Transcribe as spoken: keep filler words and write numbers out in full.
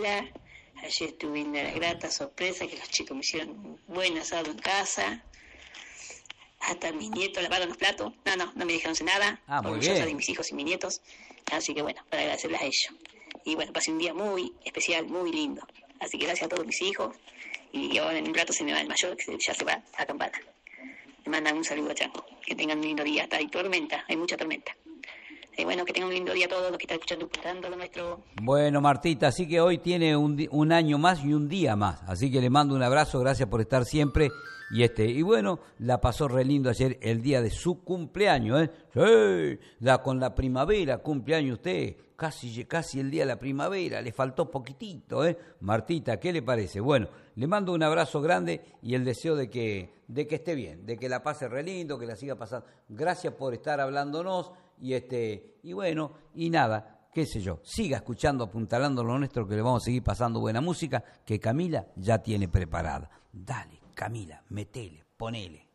Camila. Ayer estuve en la grata sorpresa que los chicos me hicieron un buen asado en casa. Hasta mis nietos lavaron los platos. No, no, no me dejaron hacer nada. Ah, muy orgullosa bien. de mis hijos y mis nietos. Así que bueno, para agradecerles a ellos. Y bueno, pasé un día muy especial, muy lindo. Así que gracias a todos mis hijos. Y ahora en un rato se me va el mayor, que ya se va a Campana. Le mandan un saludo a Chango. Que tengan un lindo día. Hasta hay tormenta, hay mucha tormenta. Y bueno, que tengan un lindo día a todos los que están escuchando, escuchando lo nuestro. Bueno, Martita, así que hoy tiene un, di- un año más y un día más. Así que le mando un abrazo, gracias por estar siempre. Y este y bueno, la pasó re lindo ayer, el día de su cumpleaños, ¿eh? Sí, la, con la primavera, cumpleaños usted. Casi, casi el día de la primavera, le faltó poquitito, ¿eh? Martita, ¿qué le parece? Bueno, le mando un abrazo grande y el deseo de que, de que esté bien, de que la pase re lindo, que la siga pasando. Gracias por estar hablándonos y este y bueno, y nada, qué sé yo, siga escuchando, apuntalando lo nuestro, que le vamos a seguir pasando buena música, que Camila ya tiene preparada. Dale, Camila, metele, ponele.